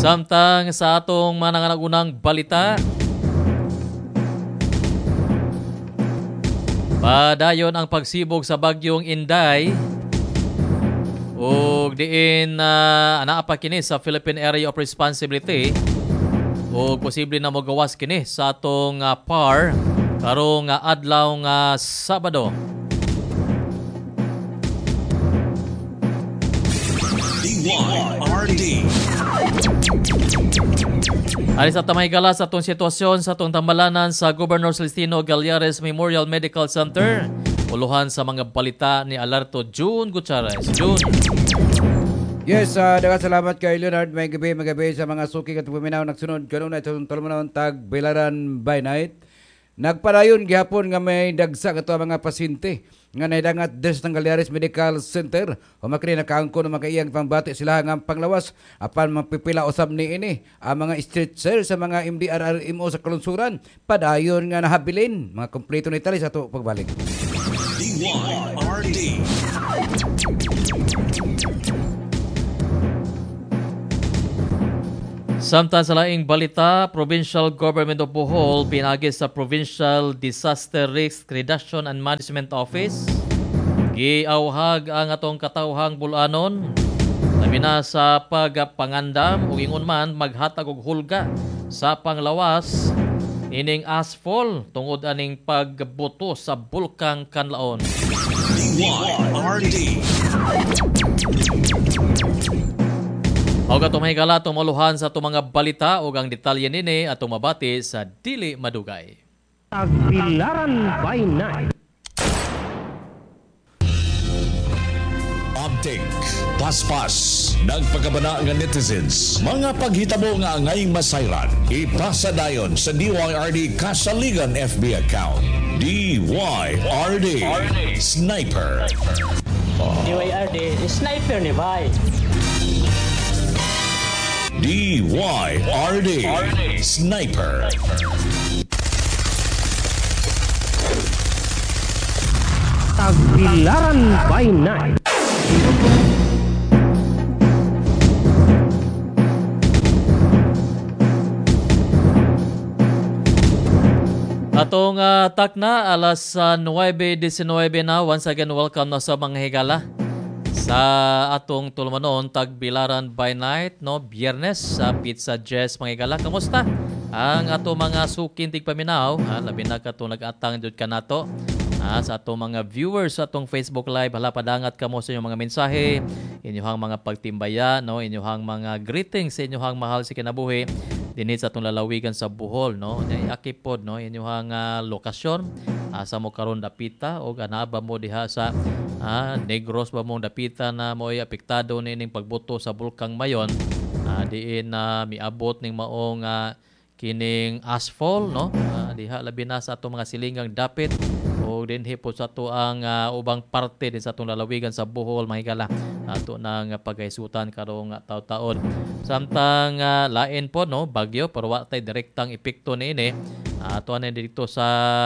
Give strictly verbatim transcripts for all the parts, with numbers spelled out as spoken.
Samtang sa atong manangunang balita, padayon ang pagsibog sa bagyong Inday ug diin uh, anaa pa kini sa Philippine Area of Responsibility ug posible na mogawas kini sa atong uh, P A R karong uh, adlaw nga Sabado. D Y R D. Alis at tamay gala sa atong sitwasyon sa atong tambalanan sa Governor Celestino Gallares Memorial Medical Center. Uluhan sa mga balita ni Alerto June Gutierrez. June. Yes, uh, daghang salamat kay Leonard. May gabi, may gabi sa mga suki at puminaw nagsunod kanon na itong tulumanon tag Bilaran by night. Nagpadayon gihapon nga may dagsa kato mga pasyente nga nahidangat des ng Gallares Medical Center. Humakri na kaangko ng mga iyang pangbati sila nga panglawas apan mapipila usab ni ini ang mga stretcher sa mga M D R R M O sa kalunsuran. Padayon nga nahabilin. Mga kompleto ni tali sa ito pagbalik. D Y R D. Samtang sa laing balita, Provincial Government of Bohol pinagi sa Provincial Disaster Risk Reduction and Management Office. Giawhag ang atong katawhang bulanon labi na sa pagpangandam ug ingon man maghatag og hulga sa panglawas ining asphalt tungod aning pagbuto sa bulkang Kanlaon. D Y R D. O katong mahigala atong maluhan sa atong mga balita ug ang detalye nini atong mabati sa Dili Madugay. Tagbilaran by night. Update. Paspas. Nagpagabana nga netizens. Mga paghitabo nga ngayong masayran. Ipasa dayon sa D Y R D Kasaligan F B account. D Y R D. Sniper. D Y R D, sniper ni Bay. D Y R D. Sniper. Tagbilaran by night. Atong uh, takna alas uh, nine nineteen na. Once again, welcome na sa mga higala sa atong tulumanon tagbilaran by night, no, Biyernes sa Pizza Jazz mga higala. Kamusta ang ato mga sukin tigpaminaw? Ha, labi na kato nag-atang jud kanato. Ah, sa atong mga viewers sa atong Facebook Live, hala padangat kamo sa inyong mga mensahe, inyong mga pagtimbaya, no, inyong mga greetings sa inyong mahal si kinabuhi dinhi sa atong lalawigan sa Bohol, no. Iakip pod, no, inyong uh, lokasyon asa mo karon dapita o ana ba mo diha sa ah, Negros ba mo dapita na mo'y apektado nining pagbuto sa bulkang Mayon. Ah, diin na uh, miabot ning maong uh, kining asphalt, no. Ah, diha labi na sa atong mga silingang dapit o dinhi po sa ato ang uh, ubang parte din sa atong lalawigan sa Bohol mahigala ato nang pagaisutan karong taw-taon. Samtang uh, lain po, no, bagyo pero wa tay direktang epekto niini ato uh, na dito sa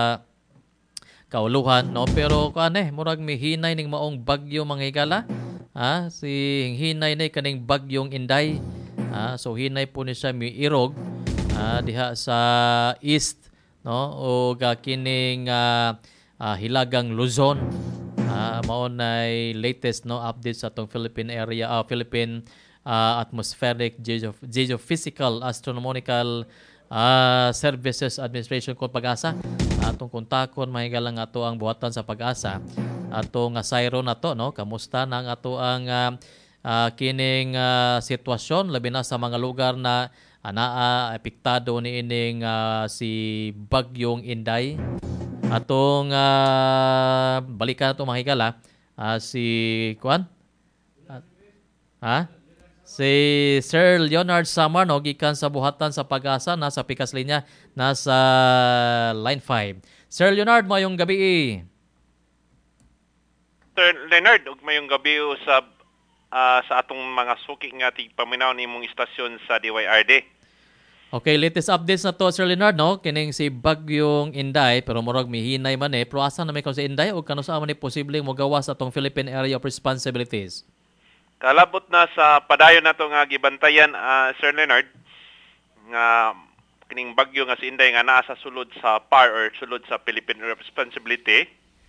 kauluhan, no, pero kuan eh murag mihinay ning maong bagyo manghigala. Ha, si hinay ni kaning bagyong Inday. Ha, so hinay po ni siya miirog uh, diha sa east, no, o kining uh, Uh, Hilagang Luzon. Uh, mao nay latest, no, update sa atong Philippine area uh, Philippine uh, atmospheric Geo- geophysical astronomical uh, services administration kon pag-asa. Atong kontakon mahigalang ato ang buhatan sa pag-asa. Ato nga sayro na to, no, kamusta nang ato ang uh, uh, kining uh, sitwasyon labi na sa mga lugar na anaa apektado ni ining uh, si bagyong Inday. Atong uh, balikan atong mahigala uh, si Kuan uh, ha si Sir Leonard Samar, no, gikan sa buhatan sa pag-asa nasa pikas linya nasa line five. Sir Leonard, mayong gabi. Sir Leonard, ug mayong gabi sa uh, sa atong mga suki nga tigpaminaw nimong istasyon sa D Y R D. Okay, latest updates na to, Sir Leonard, no? Kining si bagyong Inday, pero murag mihinay man eh. Pero asa na may kaon sa Inday o kano sa man ni posibleng mogawas atong Philippine Area of Responsibilities? Kalabot na sa padayon nato nga gibantayan, ah, Sir Leonard, nga kining bagyo nga si Inday nga naa sa sulod sa P A R or sulod sa Philippine Responsibility.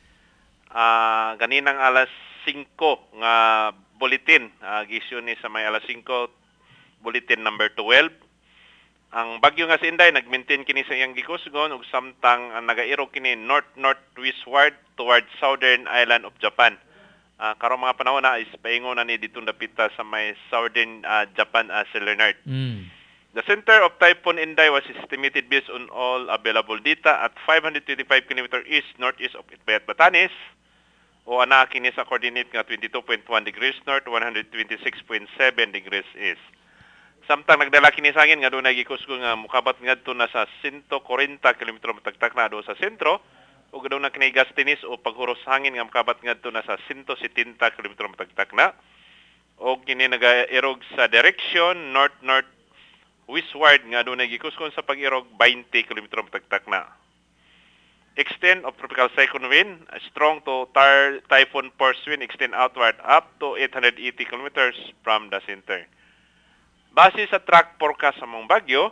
Ah, ganinang alas singko nga bulletin, uh, gi-issue ni sa may alas singko bulletin number twelve. Ang bagyo nga si Inday nag-maintain kini sa iyang gikusgon ug samtang uh, nagairo kini north northwestward towards southern island of Japan. Uh, karong mga panahon na is paingon na ni ditong dapita sa may southern uh, Japan, uh, Sir Leonard. Mm. The center of Typhoon Inday was estimated based on all available data at five hundred twenty-five kilometers east northeast of Itbayat, Batanes, o ana kini sa coordinate nga twenty-two point one degrees north, one hundred twenty-six point seven degrees east. Samtang nagdala kini sa hangin nga dunay gikusgo nga mukabat ngadto na sa one hundred forty kilometers matagtak na do sa sentro, ug daw na kini gastinis o paghuros hangin nga makabat ngadto na sa one hundred seventy kilometers matagtak na, og kini naga-erog sa direction north north westward nga dunay gikusgon sa pag-irog twenty kilometers matagtak na. Extent of tropical cyclone wind, strong to tar typhoon force wind extend outward up to eight hundred eighty kilometers from the center. Base sa track forecast sa mong bagyo,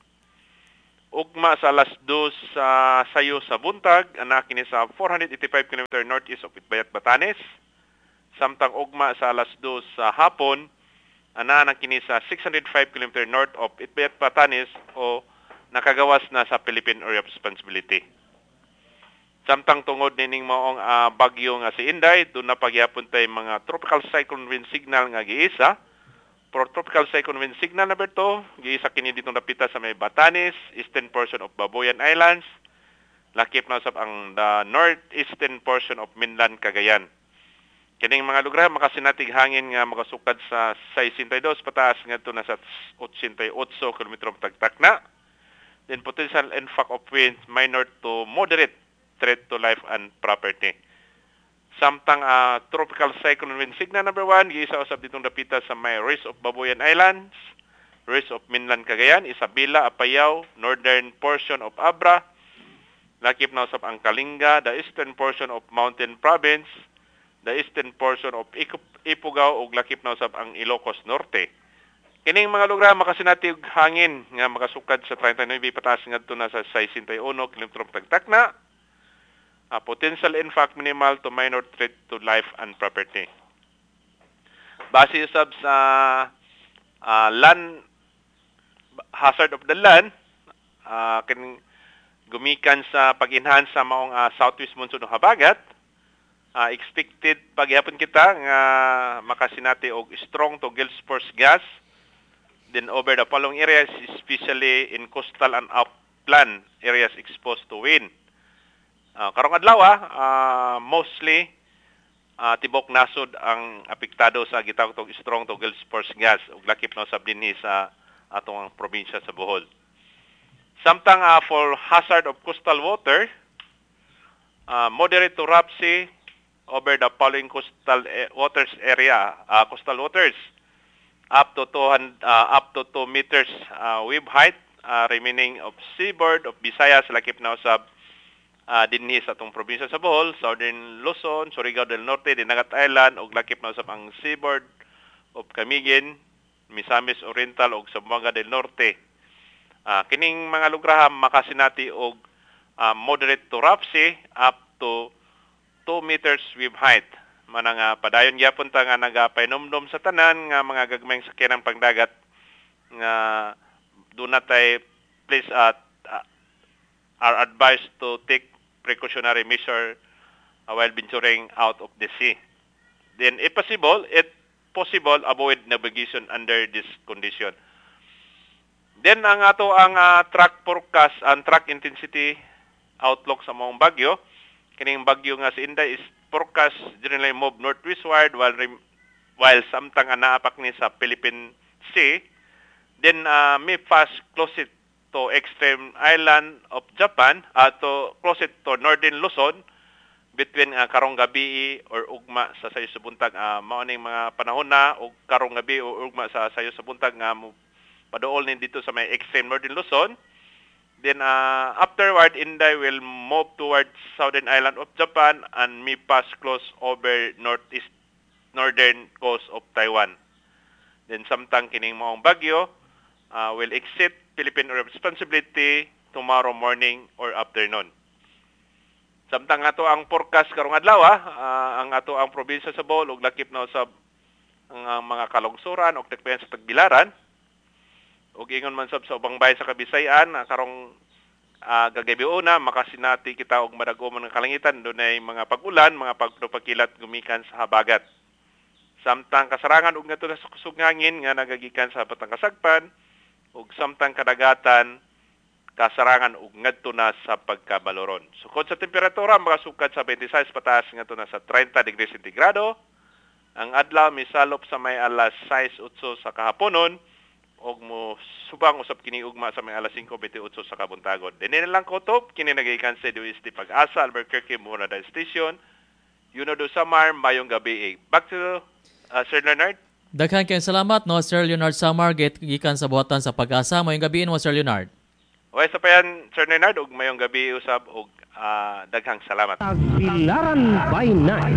ugma sa alas dos sa sayo sa buntag, ana kini sa four hundred eighty-five kilometers northeast of Itbayat, Batanes. Samtang ugma sa alas dos sa hapon, ana na kini sa six hundred five kilometers north of Itbayat, Batanes o nakagawas na sa Philippine Area of Responsibility. Samtang tungod nining maong uh, bagyo nga si Inday, doon na pagyapon tay mga tropical cyclone wind signal nga giisa. For tropical cyclone wind signal number two, giisa kini ditong dapita sa may Batanes, eastern portion of Babuyan Islands, lakip na usab ang the northeastern portion of mainland Cagayan. Kining mga lugar makasinatig hangin nga makasukad sa sixty-two pataas ngadto na sa eighty-eight kilometers matagtak na. Then potential impact of winds minor to moderate threat to life and property. Samtang uh, tropical cyclone wind signal number one, giisa usab ditong dapita sa may rest of Babuyan Islands, rest of mainland Cagayan, Isabela, Apayao, northern portion of Abra, lakip na usab ang Kalinga, the eastern portion of Mountain Province, the eastern portion of Ifugao ug lakip na usab ang Ilocos Norte. Kining mga lugar makasinatig hangin nga makasukad sa thirty-nine pataas ngadto na sa sixty-one kilometers matagtak na. Uh, potential impact minimal to minor threat to life and property. Base usab sa uh, land hazard of the land, uh, kining gumikan sa pag-enhance sa maong uh, southwest monsoon habagat, uh, expected paghapon kita nga makasinati og strong to gale force gas then over the following areas, especially in coastal and upland areas exposed to wind. Uh, karong adlaw, uh, mostly uh, tibok nasod ang apektado sa gitawag tog strong to gale force gas ug lakip na usab dinhi sa atong probinsya sa Bohol. Samtang uh, for hazard of coastal water, uh, moderate to rough sea over the following coastal uh, waters area, uh, coastal waters up to two hundred, uh, up to two meters uh, wave height, uh, remaining of seaboard of Visayas lakip na usab Uh, dinhi sa atong probinsya sa Bohol, Southern Luzon, Surigao del Norte, Dinagat Island, ug lakip na usab ang seaboard of Camiguin, Misamis Oriental ug Zamboanga del Norte. Uh, kining mga lugar makasinati og uh, moderate to rough sea up to two meters wave height. Manang uh, padayon gyapon ta nga nagapainomdom sa tanan nga mga gagmayng sakyanang pangdagat nga do not tay please uh, uh, are advised to take precautionary measure uh, while venturing out of the sea. Then, if possible, if possible, avoid navigation under this condition. Then, ang ato ang uh, track forecast, ang track intensity outlook sa mga bagyo, kining bagyo nga si Inday is forecast generally move northwestward while while samtang anaapak ni sa Philippine Sea. Then, uh, may fast close it to extreme island of Japan, uh, to close it to northern Luzon between uh, karong gabi or ugma sa sayo sa buntag, uh, mao ning mga panahon na og karong gabi o ugma sa sayo sa buntag nga mo paduol ni dito sa may extreme northern Luzon. Then uh, afterward, Inday will move towards southern island of Japan and may pass close over northeast northern coast of Taiwan. Then samtang kining maong bagyo uh, will exit Philippine responsibility tomorrow morning or afternoon. Samtang ato ang forecast karong adlaw, uh, ang ato ang probinsya sa Bohol ug lakip na usab ang uh, mga kalungsuran ug tekpen sa Tagbilaran. Ug ingon man sab sa ubang bahin sa Kabisayan, uh, karong uh, gagabi una makasinati kita og madag-o man nga kalangitan dunay mga pag-ulan, mga pagpakilat gumikan sa habagat. Samtang kasarangan ug ngadto sa kusog hangin nga nagagikan sa Batang Kasagpan ug samtang kadagatan kasarangan ug ngadto na sa pagkabaloron. Sukod sa temperatura makasukad sa twenty-six pataas ngadto na sa thirty degrees centigrado. Ang adlaw misalop sa may alas sais otso sa kahaponon ug mo subang usab kini ugma sa may alas singko betweight sa kabuntagon. Dinhi na lang kutob kini nagikan sa D O S T Pag-asa Albuquerque Murada Station. Yuno do Samar mayong gabi. Back to uh, Sir Leonard. Daghan kayong salamat no Sir Leonard Samar gikan sa buhatan sa Pag-asa. Mayong gabi mo Sir Leonard. Okay, sa payan, Sir Leonard, ug mayong gabi usab ug uh, daghang salamat. Tagbilaran by night.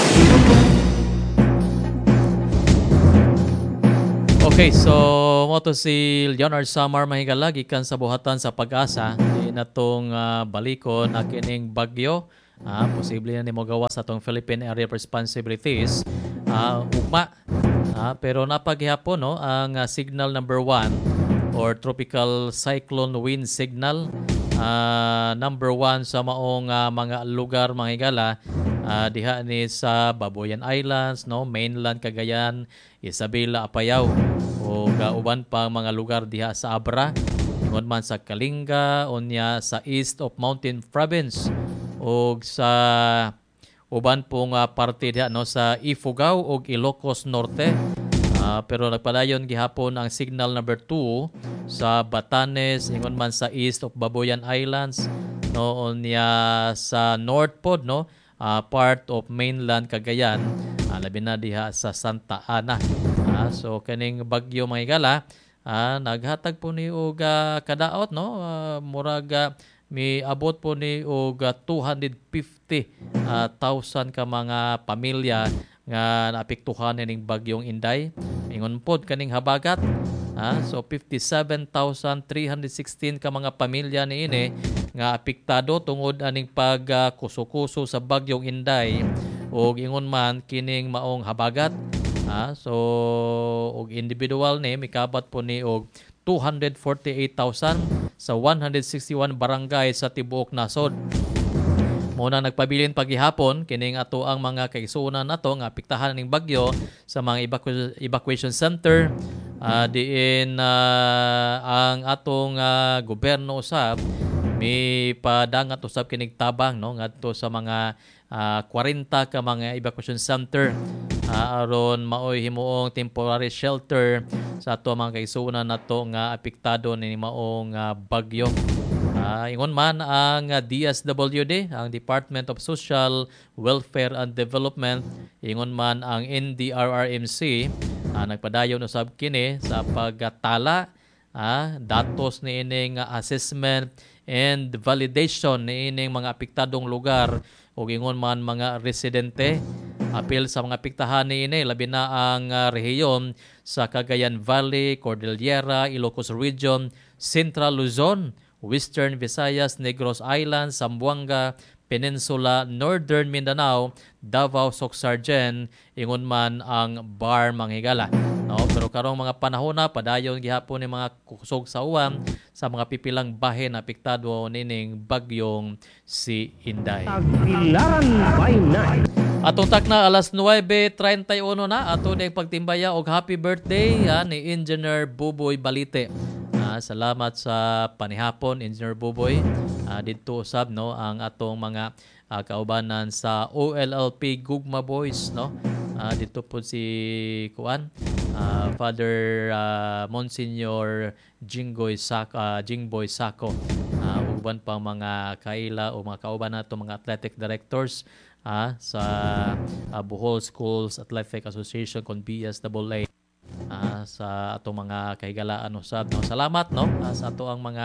Okay, so mo to si Leonard Samar mahigala gikan sa buhatan sa Pag-asa. Di na tong uh, balikon na kining bagyo. Ah, posible na nimo gawas sa tong Philippine Area of Responsibilities. Ah, ugma. Ah, pero napaghihapon no ang uh, signal number one or tropical cyclone wind signal uh, number one sa maong uh, mga lugar mga higala uh, diha ni sa Babuyan Islands, no, mainland Cagayan, Isabela, Apayao o uban pa mga lugar diha sa Abra, ingon man sa Kalinga unya sa east of Mountain Province o sa uban pong uh, parte diha no sa Ifugao o Ilocos Norte. Uh, pero nagpadayon gihapon ang signal number two sa Batanes, ingon man sa east of Babuyan Islands, no, niya sa North Pod, no, uh, part of mainland Cagayan, uh, labi na diha sa Santa Ana. Uh, so kaning bagyo mga higala, uh, naghatag po ni og uh, kadaot, no, uh, murag uh, mi abot po ni og uh, two hundred fifty thousand ka mga pamilya nga naapektuhan ning bagyong Inday. Ingon pod kaning habagat, ah, so fifty-seven thousand three hundred sixteen ka mga pamilya niini nga apektado tungod aning pagkuso-kuso uh, sa bagyong Inday ug ingon man kining maong habagat. Ah, so og individual ni mikabat po ni og two hundred forty-eight thousand sa one hundred sixty-one barangay sa tibuok nasod. Muna nagpabilin paghihapon kining ato ang mga kaigsuonan nato nga apektahan ning bagyo sa mga evacu- evacuation center uh, diin uh, ang atong uh, gobyerno usab mi padangat usab kining tabang no ngadto sa mga uh, forty ka mga evacuation center uh, aron maoy himuong temporary shelter sa ato mga kaigsuonan nato nga apektado ni maong uh, bagyo. Uh, ingon man ang uh, D S W D, ang Department of Social Welfare and Development, ingon man ang N D R R M C, uh, nagpadayon usab kini sa pagtala uh, datos ni ining uh, assessment and validation ni ining mga apektadong lugar ug ingon man mga residente. Apil sa mga apektahan ni ini labi na ang uh, rehiyon sa Cagayan Valley, Cordillera, Ilocos Region, Central Luzon, Western Visayas, Negros Islands, Zamboanga, Peninsula, Northern Mindanao, Davao, Soc-Sargen, ingon man ang Bar Manghigala. No, pero karong mga panahon na padayon gihapon ni mga kusog sa uwan sa mga pipilang bahin na apektado nining bagyong si Inday. Tagbilaran by night. Atong takna alas nine thirty-one na ato ding pagtimbaya og happy birthday ha, ni Engineer Buboy Balite. Uh, salamat sa panihapon Engineer Buboy. Uh, dito usab no ang atong mga uh, kaubanan sa O L L P Gugma Boys no. Uh, dito po si Kuan uh, Father uh, Monsignor Jinggoy Sako, uh, Jingboy Sako. Uh, uban pang mga kaila o mga kauban nato mga athletic directors uh, sa uh, Bohol Schools Athletic Association kon B S A A uh, sa atong mga kahigalaan usab no. Salamat no uh, sa ato ang mga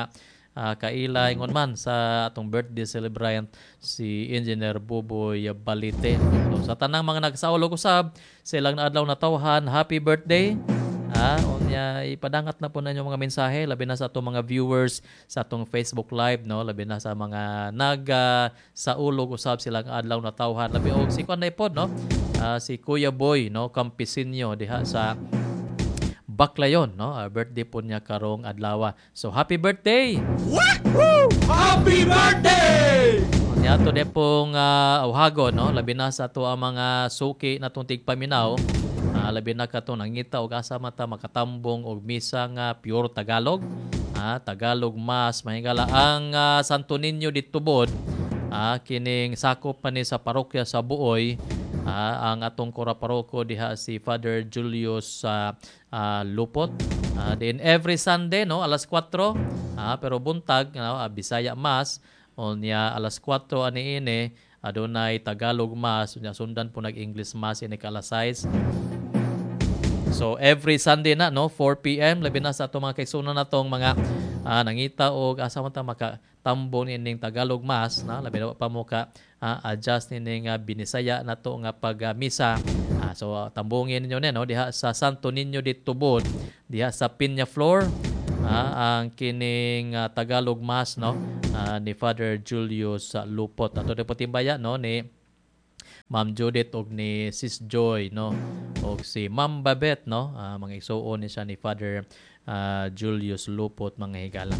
uh, kaila ingon man sa atong birthday celebrant si Engineer Buboy Balite. So sa tanang mga nagsaulog usab silang adlaw na tawhan, happy birthday. Ah, unya ipadangat na po ninyo mga mensahe labi na sa atong mga viewers sa atong Facebook Live, no, labi na sa mga nag uh, sa ulog usab silang adlaw na tawhan, labi og si Kuan pod, no, uh, si Kuya Boy, no, Campesinho diha sa Baclayon, no, uh, birthday po niya karong adlaw. So happy birthday. Wahoo! Happy birthday! Unya to de pong uh, awhagon, no, labi na sa ato ang mga suki natong tigpaminaw. Uh, labi na kato nangita og asa mata makatambong og misa nga pure Tagalog, ah, Tagalog Mass mahingala ang uh, Santo Niño ditubod, ah, kining sakop pa ni sa parokya sa Buoy, ah, ang atong kora paroko diha si Father Julius uh, uh, Lupot, ah, then every Sunday, no, alas kwatro, ah, pero buntag, no, uh, Bisaya Mass unya alas kwatro ani ini adunay Tagalog Mass unya sundan po nag English Mass ini alas sais. So every Sunday na, no, four p.m. labi na sa ato mga kaigsunan natong mga uh, nangita og asa man ta makatambo nining Tagalog Mass, na labi na pa mo ka uh, adjust nining uh, binisaya nato nga pag uh, misa. Uh, so uh, tambongin ninyo ne, no, diha sa Santo Niño ditubod diha sa Pinya Floor, uh, ang kining uh, Tagalog Mass, no, uh, ni Father Julius uh, Lupot. Ato de patimbaya, no, ni Ma'am Judith og ni Sis Joy, no, og si Ma'am Babette, no, uh, mga igsuon ni siya ni Father uh, Julius Lupot, mga higala.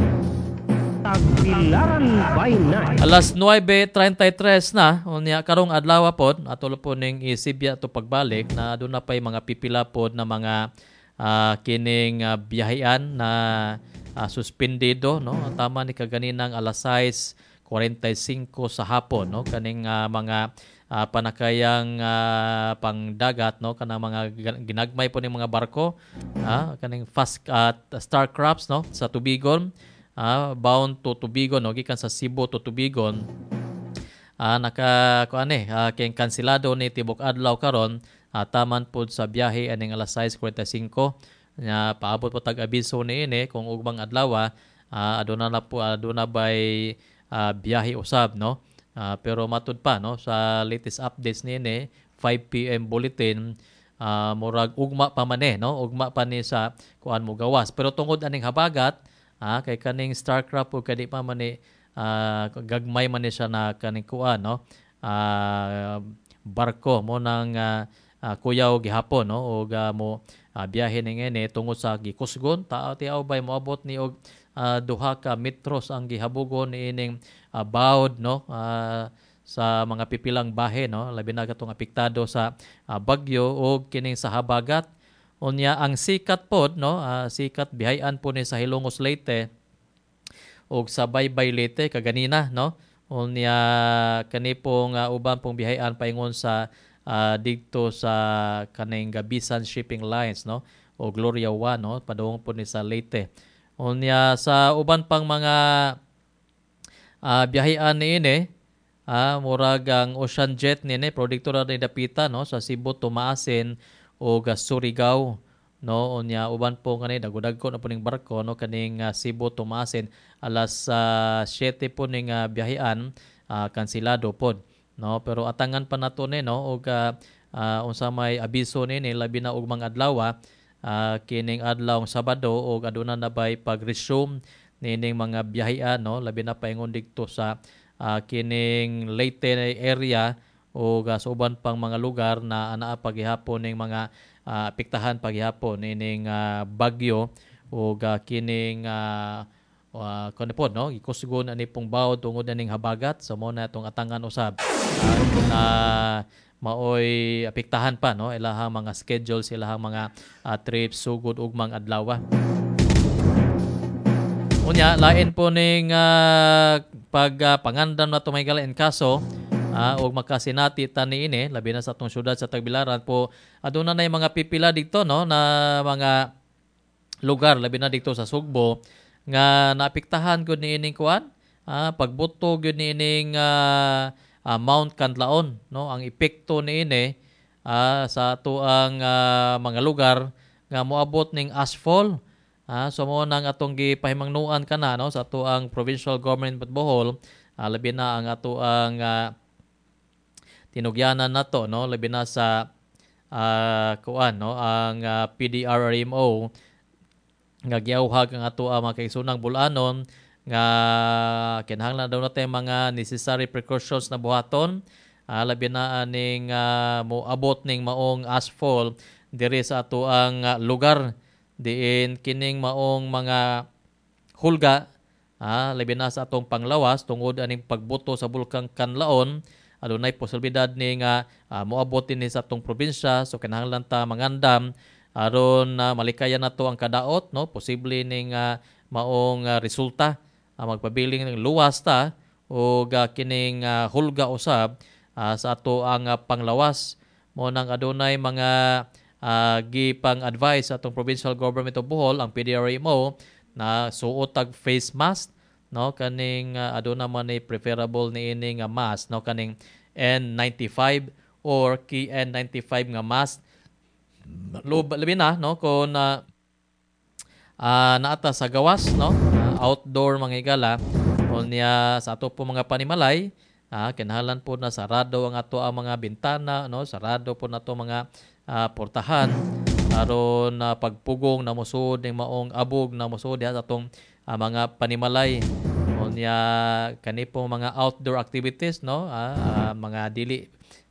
Tagbilaran by night. Alas nueve treinta y tres na unya karong adlaw pod atulo po ning isibya to pagbalik na aduna pay mga pipila pod na mga uh, kining uh, biyahean na uh, suspendido, no, tama ni kaganinang alas sais kuwarenta y singko sa hapon, no, kaning uh, mga uh, panakayang uh, pangdagat, no, kanang mga ginagmay po ning mga barko, uh, kaning fast uh, Starcrafts, no, sa Tubigon, uh, bound to Tubigon, no, gikan sa Cebu to Tubigon, uh, naka kuan eh uh, kay kanselado ni tibok adlaw karon, uh, taman pod sa biyahe aning alas sais kuwarenta y singko nya paabot po tag abiso ni ini kung ugmang adlaw, uh, aduna na po aduna bay Uh, biyahe usab, no, uh, pero matud pa, no, sa latest updates nini five p.m. bulletin, uh, murag ugma pa man eh, no, ugma pa ni sa kuan mo gawas, pero tungod aning habagat, uh, kay kaning Starcraft o kadi pa man ni uh, gagmay man ni siya na kaning kuan, no, uh, barko mo nang uh, uh, kuyaw gihapon, no, og uh, mo uh, biyahe ning ini tungod sa gikusgon ta tiaw bay moabot ni og Uh, duha ka metros ang gihabugon ining uh, bawd, no, uh, sa mga pipilang bahe, no, labi na katong apektado sa uh, bagyo o kining sa habagat. Unya ang sikat pod, no, uh, sikat bihayan po ni sa Hilongos Leyte og sa Baybay Leyte kaganina, no, unya kani pong uh, uban pong bihayan paingon sa uh, didto sa kaning Gabisan Shipping Lines, no, o Gloria one, no, padung po ni sa Leyte. Unya sa uban pang mga uh, biyahean ni ini, uh, murag ang Ocean Jet ni ini, produktora ni dapita, no, sa Cebu Tumasin o Surigao, no, unya uban po kani dagudagko na po ning barko, no, kaning uh, Cebu Tumasin alas uh, siyete po ning uh, biyahean, uh, kansilado pod, no, pero atangan pa nato ni, no, og uh, uh, unsa may abiso ni ni labi na ugmang adlaw, Uh, kining adlaw Sabado o aduna na bay pag-resume nining mga biyahean, no, labi na paingon dikto sa uh, kining Leyte area o uh, sa uban pang mga lugar na anaa paghihapon ning mga uh, apektahan paghihapon nining uh, bagyo o uh, kining uh, uh, kanipod, no, ikusgon ani pong bawod tungod aning habagat, so mo na itong atangan usab uh, na maoy apektahan pa, no, ilahang mga schedules, ilahang mga uh, trips sugod ugmang adlaw. Unya lain po ning uh, pag uh, pangandam na tumaygal in kaso uh, og makasinati tani ini labi na sa atong syudad sa Tagbilaran po aduna nay mga pipila dito, no, na mga lugar labi na dito sa Sugbo nga naapektahan gud ni ining kuan, uh, pagbuto gud ni ining uh, Uh, Mount Canlaon, no, ang epekto ni ini uh, sa ato ang uh, mga lugar nga moabot ning ashfall, Ah, so mo nang atong gipahimangnuan kana no sa ato ang provincial government of Bohol, ah, labi na ang ato ang ah, tinugyanan nato no labi na sa ah, kuan no ang ah, P D R R M O nga giyawhag ang ato ang mga kaisunang bulanon nga kinahanglan daw natin mga necessary precautions na buhaton. Ah, labi na aning ah, moabot ning maong asphalt diri sa ato ang ah, lugar diin kining maong mga hulga, ah, labi na sa atong panglawas tungod aning pagbuto sa bulkang Kanlaon. Adunay posibilidad ni nga ah, moabot din sa atong probinsya, so kinahanglan ta mangandam aron na malikayan nato ang kadaot, no, posible ning ah, maong ah, resulta ah, magpabiling ng luwas ta o kining ah, hulga usab ah, sa ato ang ah, panglawas. Mo nang adunay mga uh, gipang-advise sa atong provincial government of Bohol, ang P D R M O, na suot tag face mask, no, kaning uh, aduna man ay preferable ni ini nga mask, no, kaning N ninety-five or K N ninety-five nga mask. Labi na, no, kung uh, uh, naata sa gawas, no, uh, outdoor mga higala, unya sa ato po mga panimalay, ah, kinahanglan po na sarado ang ato ang mga bintana, no, sarado po na to mga uh, portahan aron na uh, pagpugong na musud ning maong abog na musud diha sa atong uh, mga panimalay. Unya kani po mga outdoor activities, no, ah, uh, mga dili